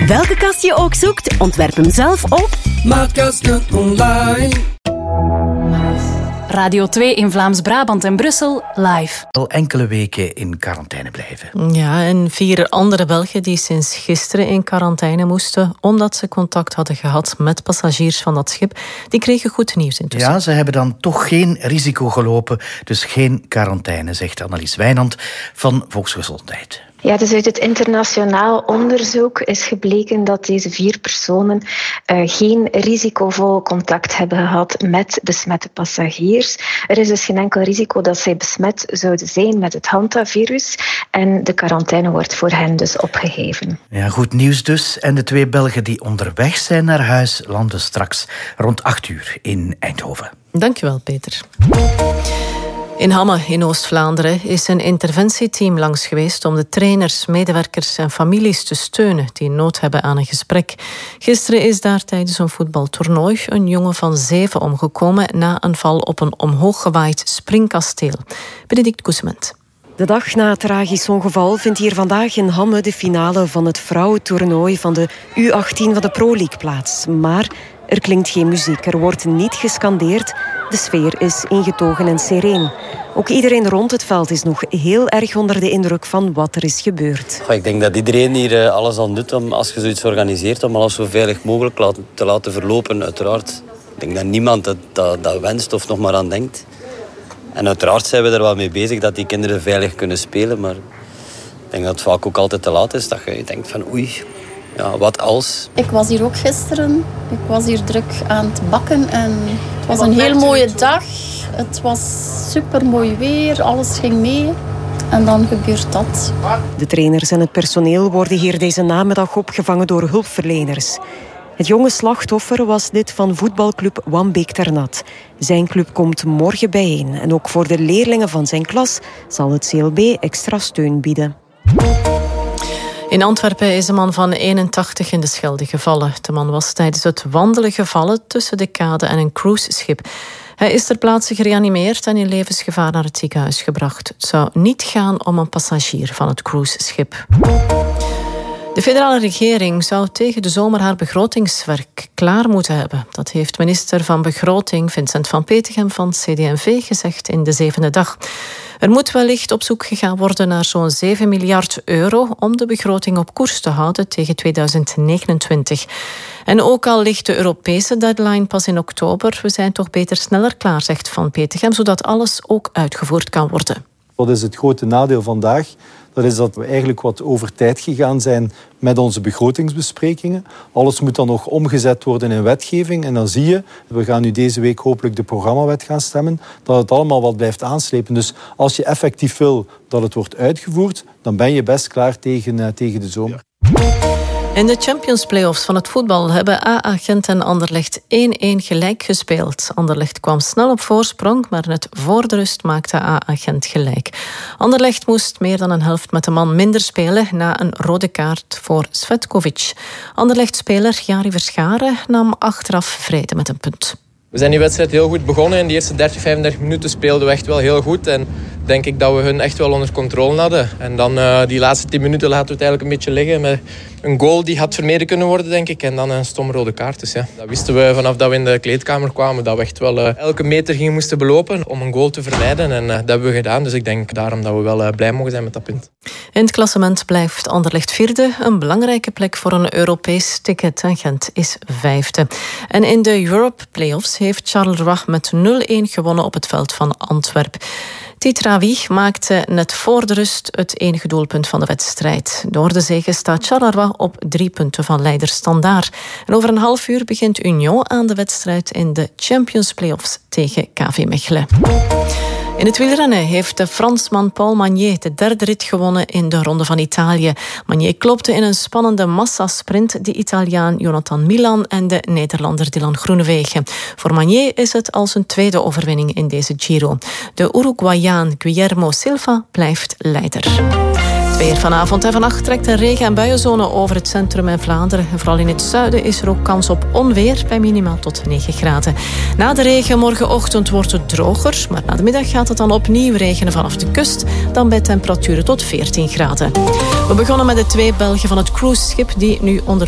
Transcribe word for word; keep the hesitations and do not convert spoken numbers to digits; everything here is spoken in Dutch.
Welke kast je ook zoekt, ontwerp hem zelf op Maatkasten online. Radio twee in Vlaams-Brabant en Brussel live. Al enkele weken in quarantaine blijven. Ja, en vier andere Belgen die sinds gisteren in quarantaine moesten omdat ze contact hadden gehad met passagiers van dat schip, die kregen goed nieuws intussen. Ja, ze hebben dan toch geen risico gelopen, dus geen quarantaine, zegt Annelies Wijnand van Volksgezondheid. Ja, dus uit het internationaal onderzoek is gebleken dat deze vier personen uh, geen risicovol contact hebben gehad met besmette passagiers. Er is dus geen enkel risico dat zij besmet zouden zijn met het hantavirus en de quarantaine wordt voor hen dus opgeheven. Ja, goed nieuws dus. En de twee Belgen die onderweg zijn naar huis landen straks rond acht uur in Eindhoven. Dankjewel, Peter. In Hamme in Oost-Vlaanderen is een interventieteam langs geweest om de trainers, medewerkers en families te steunen die nood hebben aan een gesprek. Gisteren is daar tijdens een voetbaltoernooi een jongen van zeven omgekomen na een val op een omhooggewaaid springkasteel. Benedict Koesement. De dag na het tragisch ongeval vindt hier vandaag in Hamme de finale van het vrouwentoernooi van de U achttien van de Pro League plaats. Maar er klinkt geen muziek, er wordt niet gescandeerd. De sfeer is ingetogen en sereen. Ook iedereen rond het veld is nog heel erg onder de indruk van wat er is gebeurd. Ik denk dat iedereen hier alles aan doet om, als je zoiets organiseert, om alles zo veilig mogelijk te laten verlopen, uiteraard. Ik denk dat niemand dat, dat, dat wenst of nog maar aan denkt. En uiteraard zijn we er wel mee bezig dat die kinderen veilig kunnen spelen, maar ik denk dat het vaak ook altijd te laat is. Dat je denkt van oei, ja, wat als? Ik was hier ook gisteren. Ik was hier druk aan het bakken en het was een heel mooie dag. Het was super mooi weer, alles ging mee. En dan gebeurt dat. De trainers en het personeel worden hier deze namiddag opgevangen door hulpverleners. Het jonge slachtoffer was dit van voetbalclub Wambeek Ternat. Zijn club komt morgen bijeen. En ook voor de leerlingen van zijn klas zal het C L B extra steun bieden. In Antwerpen is een man van eenentachtig in de Schelde gevallen. De man was tijdens het wandelen gevallen tussen de kade en een cruiseschip. Hij is ter plaatse gereanimeerd en in levensgevaar naar het ziekenhuis gebracht. Het zou niet gaan om een passagier van het cruiseschip. De federale regering zou tegen de zomer haar begrotingswerk klaar moeten hebben. Dat heeft minister van Begroting Vincent van Petegem van C D en V gezegd in de zevende dag. Er moet wellicht op zoek gegaan worden naar zo'n zeven miljard euro om de begroting op koers te houden tegen tweeduizend negenentwintig. En ook al ligt de Europese deadline pas in oktober, we zijn toch beter sneller klaar, zegt Van Petegem, zodat alles ook uitgevoerd kan worden. Wat is het grote nadeel vandaag? Dat is dat we eigenlijk wat over tijd gegaan zijn met onze begrotingsbesprekingen. Alles moet dan nog omgezet worden in wetgeving. En dan zie je, we gaan nu deze week hopelijk de programmawet gaan stemmen, dat het allemaal wat blijft aanslepen. Dus als je effectief wil dat het wordt uitgevoerd, dan ben je best klaar tegen, uh, tegen de zomer. In de Champions Playoffs van het voetbal hebben A A Gent en Anderlecht één-één gelijk gespeeld. Anderlecht kwam snel op voorsprong, maar net voor de rust maakte A A Gent gelijk. Anderlecht moest meer dan een helft met een man minder spelen na een rode kaart voor Svetkovic. Anderlecht-speler Jari Verscharen nam achteraf vrede met een punt. We zijn die wedstrijd heel goed begonnen. In de eerste dertig, vijfendertig minuten speelden we echt wel heel goed. En denk ik dat we hun echt wel onder controle hadden. En dan uh, die laatste tien minuten laten we het eigenlijk een beetje liggen. Met een goal die had vermeden kunnen worden, denk ik. En dan een stom rode kaart. Dus ja, dat wisten we vanaf dat we in de kleedkamer kwamen. Dat we echt wel uh, elke meter gingen moesten belopen om een goal te vermijden. En uh, dat hebben we gedaan. Dus ik denk daarom dat we wel uh, blij mogen zijn met dat punt. In het klassement blijft Anderlecht vierde. Een belangrijke plek voor een Europees ticket. En Gent is vijfde. En in de Europe Playoffs heeft Charleroi met nul-één gewonnen op het veld van Antwerpen. Titrawi maakte net voor de rust het enige doelpunt van de wedstrijd. Door de zege staat Charleroi op drie punten van leider Standaard. En over een half uur begint Union aan de wedstrijd in de Champions Playoffs tegen K V Mechelen. In het wielrennen heeft de Fransman Paul Magnier de derde rit gewonnen in de Ronde van Italië. Magnier klopte in een spannende massasprint de Italiaan Jonathan Milan en de Nederlander Dylan Groenewegen. Voor Magnier is het al zijn tweede overwinning in deze Giro. De Uruguayaan Guillermo Silva blijft leider. Weer vanavond en vannacht trekt een regen- en buienzone over het centrum en Vlaanderen. En vooral in het zuiden is er ook kans op onweer bij minimaal tot negen graden. Na de regen morgenochtend wordt het droger, maar na de middag gaat het dan opnieuw regenen vanaf de kust, dan bij temperaturen tot veertien graden. We begonnen met de twee Belgen van het cruiseschip die nu onder